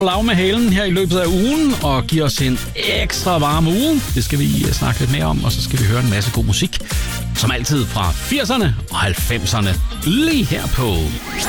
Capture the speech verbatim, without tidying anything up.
lav med halen her i løbet af ugen og giver os en ekstra varm uge. Det skal vi snakke lidt mere om, og så skal vi høre en masse god musik. Som altid fra firserne og halvfemserne. Lige her på